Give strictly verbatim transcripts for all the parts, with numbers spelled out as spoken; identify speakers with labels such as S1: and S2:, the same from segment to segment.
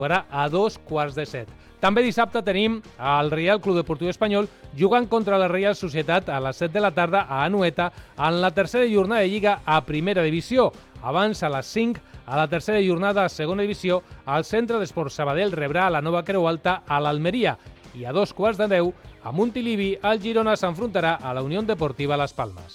S1: jugarà a dos quarts de set. També dissabte tenim el Real Club Deportiu Espanyol jugant contra la Real Societat a les set de la tarda a Anoeta en la tercera jornada de Lliga a Primera Divisió. Abans, a les cinc, a la tercera jornada a Segona Divisió, el Centre d'Esports Sabadell rebrà la Nova Creu Alta a l'Almeria. I a dos quarts de deu, a Montilivi, el Girona s'enfrontarà a la Unión Deportiva Las Palmas.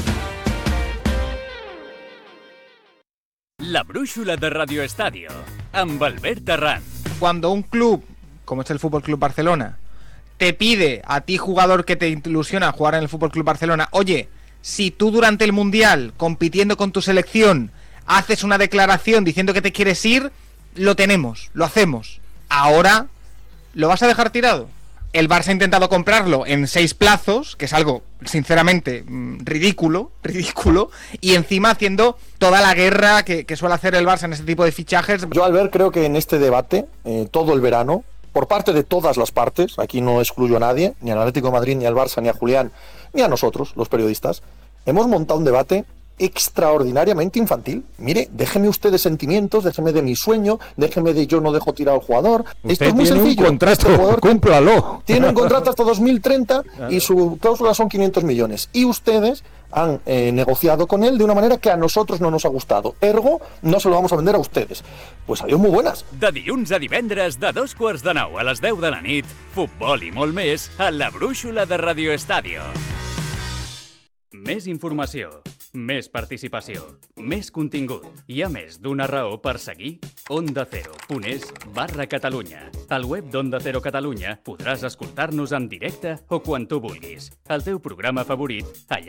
S2: La brúixola de Radio Estadio, amb Albert Terrán.
S3: Cuando un club, como es el F C Barcelona, te pide a ti, jugador que te ilusiona jugar en el F C Barcelona, oye, si tú durante el Mundial, compitiendo con tu selección, haces una declaración diciendo que te quieres ir, lo tenemos, lo hacemos. Ahora, ¿lo vas a dejar tirado? El Barça ha intentado comprarlo en seis plazos, que es algo, sinceramente, ridículo, ridículo, y encima haciendo toda la guerra que, que suele hacer el Barça en este tipo de fichajes.
S4: Yo, Albert, creo que en este debate, eh, todo el verano, por parte de todas las partes, aquí no excluyo a nadie, ni al Atlético de Madrid, ni al Barça, ni a Julián, ni a nosotros, los periodistas, hemos montado un debate extraordinariamente infantil. Mire, déjeme usted de sentimientos, déjeme de mi sueño, déjeme de yo no dejo tirar al jugador.
S5: Usted
S4: Esto es muy
S5: tiene
S4: sencillo.
S5: un contrato,
S4: este jugador
S5: cúmplalo.
S4: Tiene un contrato hasta dos mil treinta y su cláusula son quinientos millones. Y ustedes han eh, negociado con él de una manera que a nosotros no nos ha gustado. Ergo, no se lo vamos a vender a ustedes. Pues adiós, muy buenas.
S2: De dilluns a divendres, de dos quarts de nou a les deu de la nit, futbol i molt més a la brúixola de Radio Estadio. Més informació, més participació, més contingut. Hi ha més d'una raó per seguir onda cero punt es barra Catalunya. Al web d'Onda Cero Catalunya podràs escoltar-nos en directe o quan tu vulguis. El teu programa favorit allà